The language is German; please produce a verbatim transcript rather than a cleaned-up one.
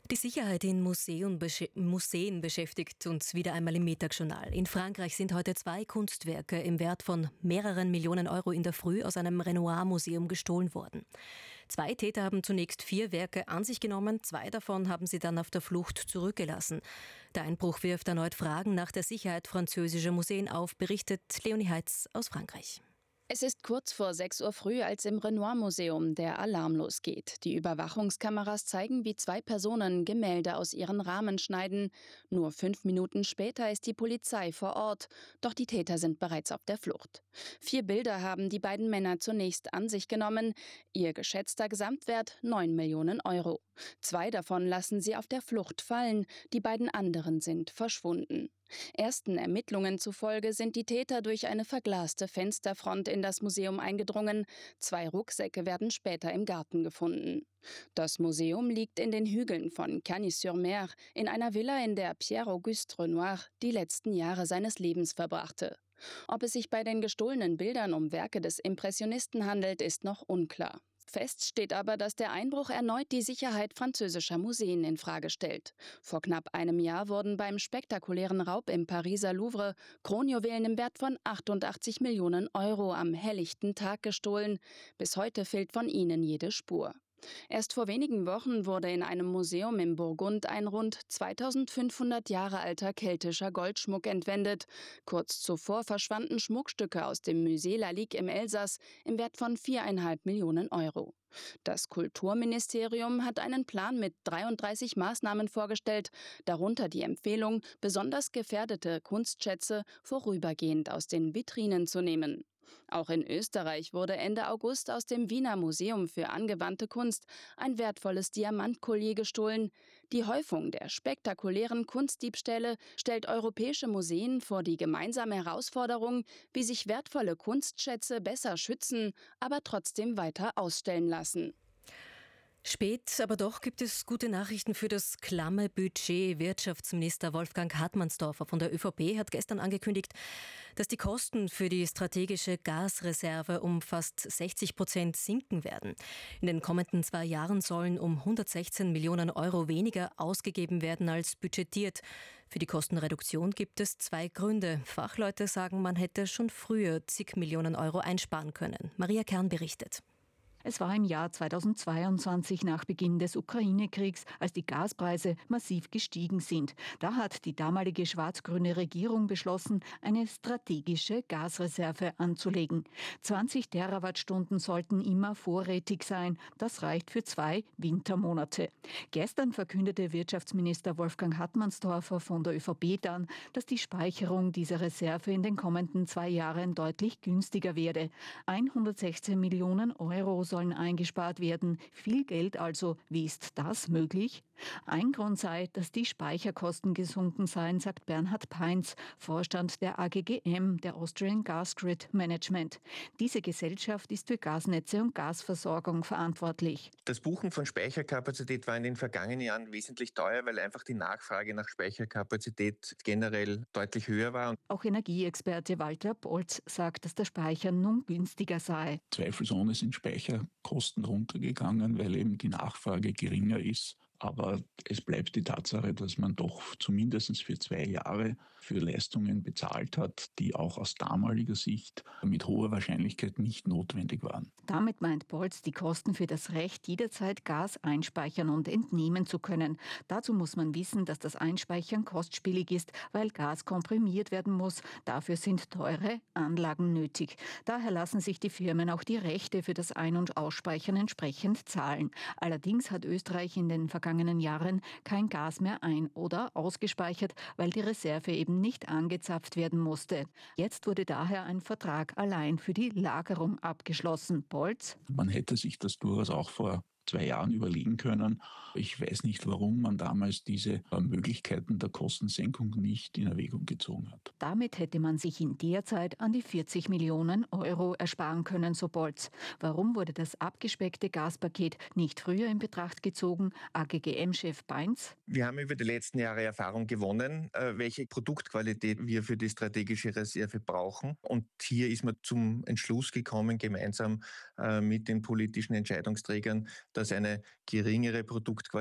Die Sicherheit in Museen, besch- Museen beschäftigt uns wieder einmal im Mittagsjournal. In Frankreich sind heute zwei Kunstwerke im Wert von mehreren Millionen Euro in der Früh aus einem Renoir-Museum gestohlen worden. Zwei Täter haben zunächst vier Werke an sich genommen, zwei davon haben sie dann auf der Flucht zurückgelassen. Der Einbruch wirft erneut Fragen nach der Sicherheit französischer Museen auf, berichtet Leonie Heitz aus Frankreich. Es ist kurz vor sechs Uhr früh, als im Renoir-Museum der Alarm losgeht. Die Überwachungskameras zeigen, wie zwei Personen Gemälde aus ihren Rahmen schneiden. Nur fünf Minuten später ist die Polizei vor Ort, doch die Täter sind bereits auf der Flucht. Vier Bilder haben die beiden Männer zunächst an sich genommen. Ihr geschätzter Gesamtwert neun Millionen Euro. Zwei davon lassen sie auf der Flucht fallen, die beiden anderen sind verschwunden. Ersten Ermittlungen zufolge sind die Täter durch eine verglaste Fensterfront in das Museum eingedrungen. Zwei Rucksäcke werden später im Garten gefunden. Das Museum liegt in den Hügeln von Cagnes-sur-Mer, in einer Villa, in der Pierre-Auguste Renoir die letzten Jahre seines Lebens verbrachte. Ob es sich bei den gestohlenen Bildern um Werke des Impressionisten handelt, ist noch unklar. Fest steht aber, dass der Einbruch erneut die Sicherheit französischer Museen in Frage stellt. Vor knapp einem Jahr wurden beim spektakulären Raub im Pariser Louvre Kronjuwelen im Wert von achtundachtzig Millionen Euro am helllichten Tag gestohlen. Bis heute fehlt von ihnen jede Spur. Erst vor wenigen Wochen wurde in einem Museum im Burgund ein rund zweitausendfünfhundert Jahre alter keltischer Goldschmuck entwendet. Kurz zuvor verschwanden Schmuckstücke aus dem Musée Lalique im Elsass im Wert von viereinhalb Millionen Euro. Das Kulturministerium hat einen Plan mit dreiunddreißig Maßnahmen vorgestellt, darunter die Empfehlung, besonders gefährdete Kunstschätze vorübergehend aus den Vitrinen zu nehmen. Auch in Österreich wurde Ende August aus dem Wiener Museum für angewandte Kunst ein wertvolles Diamantkollier gestohlen. Die Häufung der spektakulären Kunstdiebstähle stellt europäische Museen vor die gemeinsame Herausforderung, wie sich wertvolle Kunstschätze besser schützen, aber trotzdem weiter ausstellen lassen. Spät, aber doch gibt es gute Nachrichten für das klamme Budget. Wirtschaftsminister Wolfgang Hartmannsdorfer von der ÖVP hat gestern angekündigt, dass die Kosten für die strategische Gasreserve um fast sechzig Prozent sinken werden. In den kommenden zwei Jahren sollen um hundertsechzehn Millionen Euro weniger ausgegeben werden als budgetiert. Für die Kostenreduktion gibt es zwei Gründe. Fachleute sagen, man hätte schon früher zig Millionen Euro einsparen können. Maria Kern berichtet. Es war im Jahr zweitausendzweiundzwanzig nach Beginn des Ukraine-Kriegs, als die Gaspreise massiv gestiegen sind. Da hat die damalige schwarz-grüne Regierung beschlossen, eine strategische Gasreserve anzulegen. zwanzig Terawattstunden sollten immer vorrätig sein. Das reicht für zwei Wintermonate. Gestern verkündete Wirtschaftsminister Wolfgang Hartmannsdorfer von der ÖVP dann, dass die Speicherung dieser Reserve in den kommenden zwei Jahren deutlich günstiger werde. hundertsechzehn Millionen Euro sollen eingespart werden. Viel Geld also. Wie ist das möglich? Ein Grund sei, dass die Speicherkosten gesunken seien, sagt Bernhard Peins, Vorstand der A G G M, der Austrian Gas Grid Management. Diese Gesellschaft ist für Gasnetze und Gasversorgung verantwortlich. Das Buchen von Speicherkapazität war in den vergangenen Jahren wesentlich teuer, weil einfach die Nachfrage nach Speicherkapazität generell deutlich höher war. Auch Energieexperte Walter Bolz sagt, dass der Speichern nun günstiger sei. Zweifelsohne sind Speicherkosten runtergegangen, weil eben die Nachfrage geringer ist. Aber es bleibt die Tatsache, dass man doch zumindest für zwei Jahre für Leistungen bezahlt hat, die auch aus damaliger Sicht mit hoher Wahrscheinlichkeit nicht notwendig waren. Damit meint Bolz die Kosten für das Recht, jederzeit Gas einspeichern und entnehmen zu können. Dazu muss man wissen, dass das Einspeichern kostspielig ist, weil Gas komprimiert werden muss. Dafür sind teure Anlagen nötig. Daher lassen sich die Firmen auch die Rechte für das Ein- und Ausspeichern entsprechend zahlen. Allerdings hat Österreich in den vergangenen Jahren kein Gas mehr ein- oder ausgespeichert, weil die Reserve eben nicht angezapft werden musste. Jetzt wurde daher ein Vertrag allein für die Lagerung abgeschlossen. Bolz? Man hätte sich das durchaus auch vor zwei Jahren überlegen können. Ich weiß nicht, warum man damals diese Möglichkeiten der Kostensenkung nicht in Erwägung gezogen hat. Damit hätte man sich in der Zeit an die vierzig Millionen Euro ersparen können, so Bolz. Warum wurde das abgespeckte Gaspaket nicht früher in Betracht gezogen? A G G M-Chef Beins? Wir haben über die letzten Jahre Erfahrung gewonnen, welche Produktqualität wir für die strategische Reserve brauchen. Und hier ist man zum Entschluss gekommen, gemeinsam mit den politischen Entscheidungsträgern, dass eine geringere Produktqualität